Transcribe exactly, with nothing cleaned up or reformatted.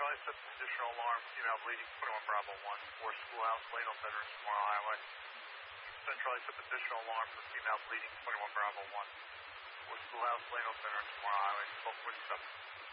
Charlie set the additional alarm, female bleeding, twenty-one Bravo one, for Schoolhouse Lane on Veterans Memorial Highway. Ten Charlie set the additional alarm for female bleeding, twenty-one Bravo one, for Schoolhouse Lane on Veterans Memorial Highway, twelve forty-seven.